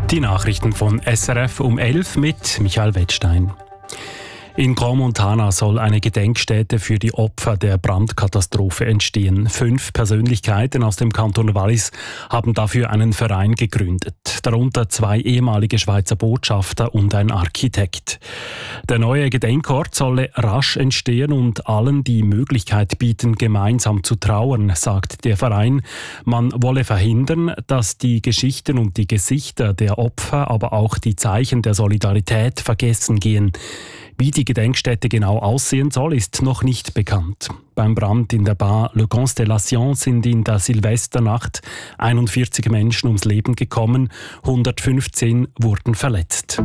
Die Nachrichten von SRF um 11 mit Michael Wettstein. In Crans-Montana soll eine Gedenkstätte für die Opfer der Brandkatastrophe entstehen. 5 Persönlichkeiten aus dem Kanton Wallis haben dafür einen Verein gegründet. Darunter 2 ehemalige Schweizer Botschafter und ein Architekt. Der neue Gedenkort solle rasch entstehen und allen die Möglichkeit bieten, gemeinsam zu trauern, sagt der Verein. Man wolle verhindern, dass die Geschichten und die Gesichter der Opfer, aber auch die Zeichen der Solidarität vergessen gehen. Wie die Gedenkstätte genau aussehen soll, ist noch nicht bekannt. Beim Brand in der Bar Le Constellation sind in der Silvesternacht 41 Menschen ums Leben gekommen, 115 wurden verletzt.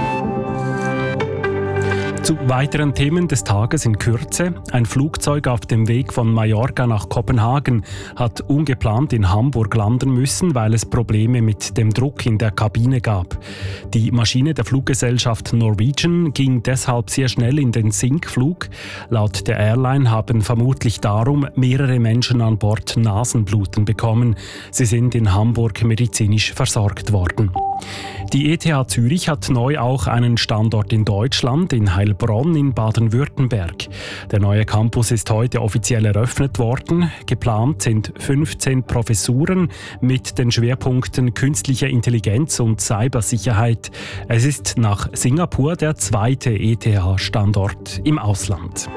Zu weiteren Themen des Tages in Kürze. Ein Flugzeug auf dem Weg von Mallorca nach Kopenhagen hat ungeplant in Hamburg landen müssen, weil es Probleme mit dem Druck in der Kabine gab. Die Maschine der Fluggesellschaft Norwegian ging deshalb sehr schnell in den Sinkflug. Laut der Airline haben vermutlich darum mehrere Menschen an Bord Nasenbluten bekommen. Sie sind in Hamburg medizinisch versorgt worden. Die ETH Zürich hat neu auch einen Standort in Deutschland, in Heilbronn in Baden-Württemberg. Der neue Campus ist heute offiziell eröffnet worden. Geplant sind 15 Professuren mit den Schwerpunkten künstliche Intelligenz und Cybersicherheit. Es ist nach Singapur der zweite ETH-Standort im Ausland.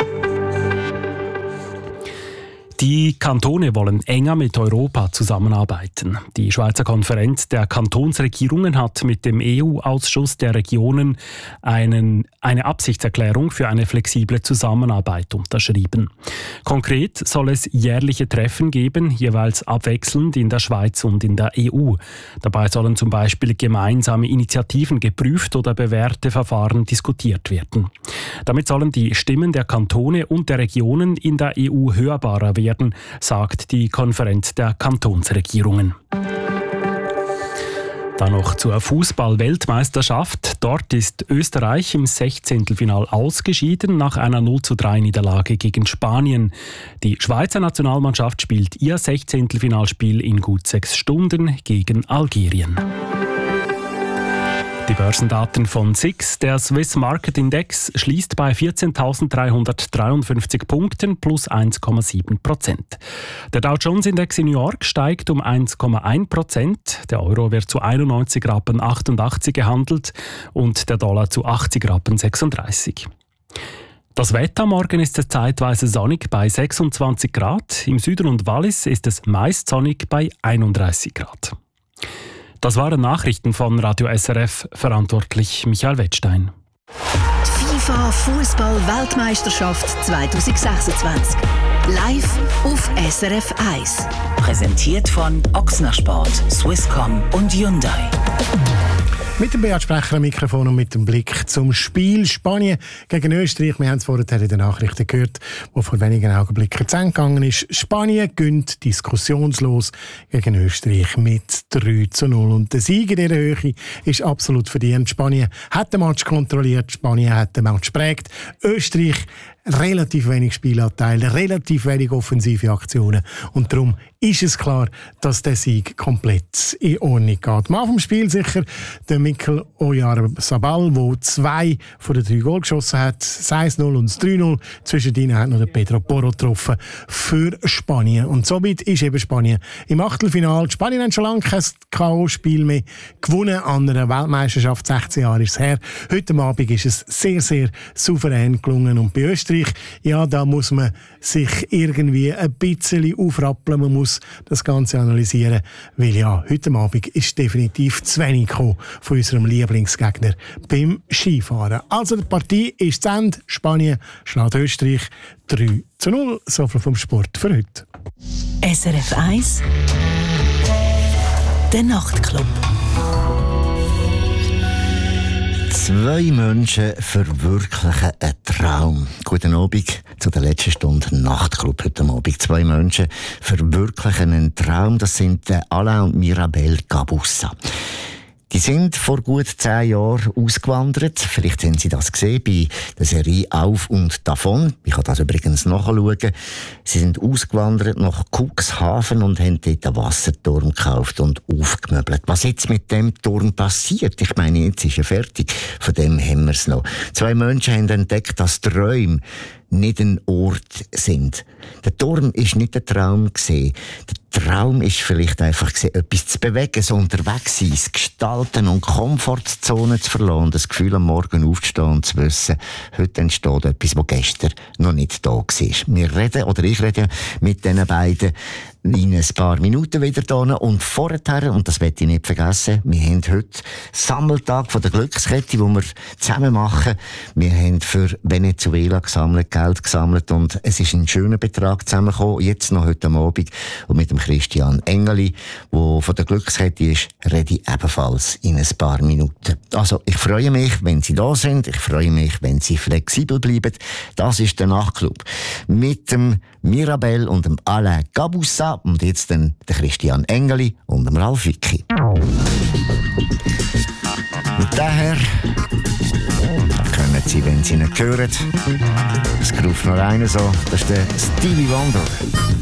Die Kantone wollen enger mit Europa zusammenarbeiten. Die Schweizer Konferenz der Kantonsregierungen hat mit dem EU-Ausschuss der Regionen eine Absichtserklärung für eine flexible Zusammenarbeit unterschrieben. Konkret soll es jährliche Treffen geben, jeweils abwechselnd in der Schweiz und in der EU. Dabei sollen zum Beispiel gemeinsame Initiativen geprüft oder bewährte Verfahren diskutiert werden. Damit sollen die Stimmen der Kantone und der Regionen in der EU hörbarer werden, sagt die Konferenz der Kantonsregierungen. Dann noch zur Fußball-Weltmeisterschaft. Dort ist Österreich im 16. Final ausgeschieden nach einer 0:3-Niederlage gegen Spanien. Die Schweizer Nationalmannschaft spielt ihr 16. Finalspiel in gut 6 Stunden gegen Algerien. Die Börsendaten von SIX. Der Swiss Market Index schließt bei 14.353 Punkten plus 1,7%. Der Dow Jones Index in New York steigt um 1,1%. Der Euro wird zu 91,88 Rappen gehandelt und der Dollar zu 80,36 Rappen. Das Wetter: morgen ist es zeitweise sonnig bei 26 Grad. Im Süden und Wallis ist es meist sonnig bei 31 Grad. Das waren Nachrichten von Radio SRF, verantwortlich Michael Wettstein. Die FIFA Fußball-Weltmeisterschaft 2026. Live auf SRF 1. Präsentiert von Ochsner Sport, Swisscom und Hyundai. Mit dem Beat Sprecher am Mikrofon und mit dem Blick zum Spiel Spanien gegen Österreich. Wir haben es vorher in den Nachrichten gehört, wo vor wenigen Augenblicken zu Ende gegangen ist. Spanien gönnt diskussionslos gegen Österreich mit 3:0. Und der Sieg in dieser Höhe ist absolut verdient. Spanien hat den Match kontrolliert, Spanien hat den Match geprägt. Österreich relativ wenig Spielanteil, relativ wenig offensive Aktionen. Und darum ist es klar, dass der Sieg komplett in Ordnung geht. Am Anfang des Spiels sicher der Mikel Oyarzabal, der 2 von den 3 Goal geschossen hat. Das 1:0 und das 3:0. Zwischendrin hat noch der Pedro Porro getroffen für Spanien. Und somit ist eben Spanien im Achtelfinale. Spanien hat schon lange kein K.O.-Spiel mehr gewonnen an einer Weltmeisterschaft. 16 Jahre ist es her. Heute Abend ist es sehr, sehr souverän gelungen. Und bei Österreich, ja, da muss man sich irgendwie ein bisschen aufrappeln. Man muss das Ganze analysieren, weil ja, heute Abend ist definitiv zu wenig gekommen von unserem Lieblingsgegner beim Skifahren. Also die Partie ist zu Ende. Spanien schlägt Österreich 3:0. So viel vom Sport für heute. SRF 1 Der Nachtclub. 2 Menschen verwirklichen einen Traum. Guten Abend zu der letzten Stunde Nachtclub heute Abend. 2 Menschen verwirklichen einen Traum. Das sind Alain und Mirabel Gabussa. Die sind vor gut 10 Jahren ausgewandert. Vielleicht haben Sie das gesehen bei der Serie «Auf und davon». Ich kann das übrigens nachschauen. Sie sind ausgewandert nach Cuxhaven und haben dort einen Wasserturm gekauft und aufgemöbelt. Was jetzt mit dem Turm passiert? Ich meine, jetzt ist er fertig. Von dem haben wir es noch. 2 Menschen haben entdeckt, dass Träume nicht ein Ort sind. Der Turm ist nicht der Traum gewesen. Der Traum ist vielleicht einfach gewesen, etwas zu bewegen, so unterwegs sein, zu gestalten und Komfortzonen zu verlassen, das Gefühl, am Morgen aufzustehen und zu wissen, heute entsteht etwas, was gestern noch nicht da war. Ich rede mit diesen beiden in ein paar Minuten wieder da und vorher, und das möchte ich nicht vergessen, wir haben heute Sammeltag von der Glückskette, wo wir zusammen machen. Wir haben für Venezuela Geld gesammelt und es ist ein schöner Betrag zusammengekommen. Jetzt noch heute Abend und mit dem Christian Engeli, der von der Glückskette ist, rede ich ebenfalls in ein paar Minuten. Also, ich freue mich, wenn Sie da sind. Ich freue mich, wenn Sie flexibel bleiben. Das ist der Nachtclub. Mit dem Mirabel und dem Alain Gabussa und jetzt dann der Christian Engeli und dem Ralf Wicki. Und daher können Sie, wenn Sie ihn hören, es ruft noch einer so, das ist der Stevie Wonder.